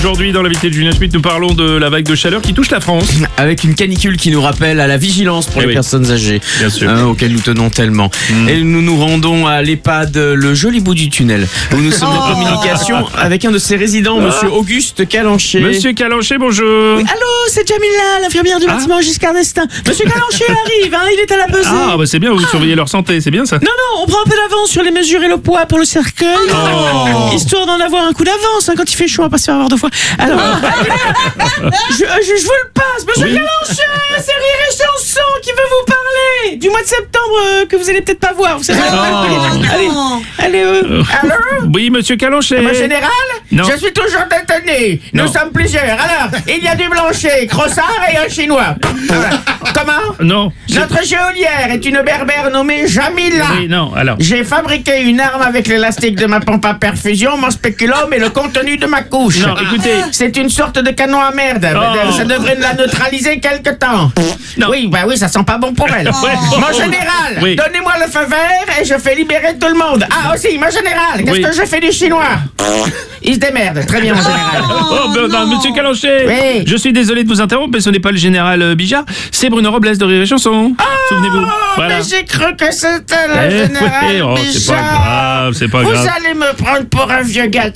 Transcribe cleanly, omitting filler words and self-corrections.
Aujourd'hui, dans l'invité de Julien Schmitt, nous parlons de la vague de chaleur qui touche la France. Avec une canicule qui nous rappelle à la vigilance pour les personnes âgées, bien sûr. Auxquelles nous tenons tellement. Et nous nous rendons à l'EHPAD Le Joli Bout du Tunnel, où nous sommes en communication avec un de ses résidents, monsieur Auguste Calancher. Monsieur Calancher, bonjour. Oui, allô, c'est Jamila, l'infirmière du bâtiment Giscard d'Estaing. Monsieur Calancher arrive, il est à la pesée. Ah, bah c'est bien, vous surveillez leur santé, c'est bien ça. Non, on prend un peu d'avance sur les mesures et le poids pour le cercueil, histoire d'en avoir un coup d'avance quand il fait chaud, on va pas se faire avoir deux fois. Alors, je vous le passe, monsieur Calancher, c'est Rire et Chanson qui veut vous parler du mois de septembre que vous allez peut-être pas voir, vous savez. Allez, Allô? Oui, monsieur Calancher. Mon général? Non. Je suis toujours détenu. Nous Non. sommes plusieurs. Alors, il y a du Blanchet, Crossard et un Chinois. Voilà. Comment? Non. Notre geôlière est une berbère nommée Jamila. Oui, non, alors. J'ai fabriqué une arme avec l'élastique de ma pompe à perfusion, mon spéculum et le contenu de ma couche. Non, écoutez. C'est une sorte de canon à merde. Oh. Ça devrait la neutraliser quelque temps. Non. Oui, ça sent pas bon pour elle. Ouais. Mon général, Oui. donnez-moi le feu vert et je fais libérer tout le monde. Ah, aussi, mon général, qu'est-ce Oui. que je fais du chinois? Il se démerde. Très bien, mon général. Non, monsieur Calancher. Oui. Je suis désolé de vous interrompre, mais ce n'est pas le général Bijard, c'est Bruno Robles de Rire et Chanson. Souvenez-vous. Voilà. Mais j'ai cru que c'était le général c'est pas Bichard. grave, c'est pas Vous grave. allez me prendre pour un vieux gâteux.